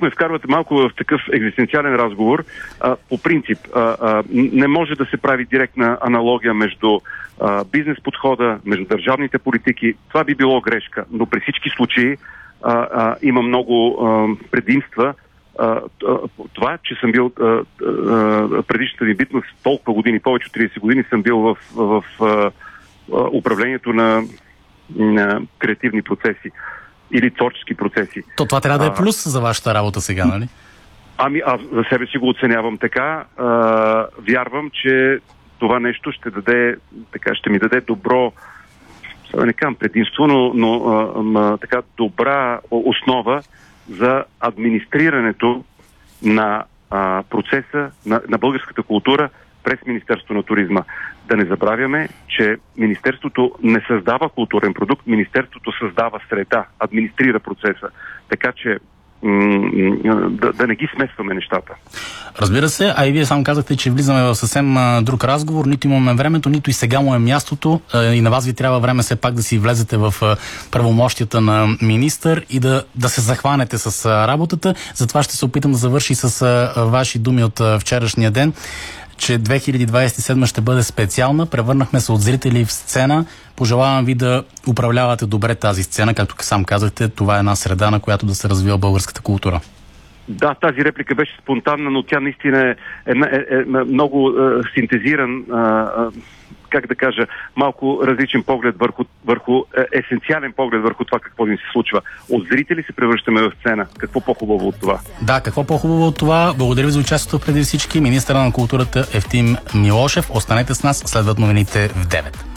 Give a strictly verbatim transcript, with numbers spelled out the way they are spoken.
ме вкарвате малко в такъв екзистенциален разговор. А, по принцип, а, а, не може да се прави директна аналогия между а, бизнес подхода, между държавните политики. Това би било грешка, но при всички случаи а, а, има много а, предимства. А, това, че съм бил а, а, предишната ми битност толкова години, повече от трийсет години съм бил в, в, в а, управлението на, на креативни процеси или творчески процеси. То това трябва да е плюс а, за вашата работа сега, нали? Ами аз за себе си го оценявам така. А, вярвам, че това нещо ще даде, така, ще ми даде добро, не казвам предимство, но, но а, а, така добра основа за администрирането на а, процеса на, на българската култура през Министерството на туризма. Да не забравяме, че Министерството не създава културен продукт, Министерството създава среда, администрира процеса. Така че Да, да не ги смесваме нещата. Разбира се, а и вие сам казахте, че влизаме в съвсем а, друг разговор, нито имаме времето, нито и сега му е мястото а, и на вас ви трябва време все пак да си влезете в а, правомощията на министър и да, да се захванете с а, работата. Затова ще се опитам да завърши с а, ваши думи от а, вчерашния ден, че две хиляди двадесет и седма ще бъде специална. Превърнахме се от зрители в сцена. Пожелавам ви да управлявате добре тази сцена. Както сам казахте, това е една среда, на която да се развива българската култура. Да, тази реплика беше спонтанна, но тя наистина е, е, е, е много е, синтезиран, е, е, как да кажа, малко различен поглед върху, върху е, есенциален поглед върху това какво ни се случва. От зрители се превръщаме в сцена. Какво по-хубаво от това? Да, какво по-хубаво от това? Благодаря ви за участието преди всички. Министъра на културата Евтим Милошев. Останете с нас, следват новините в девет.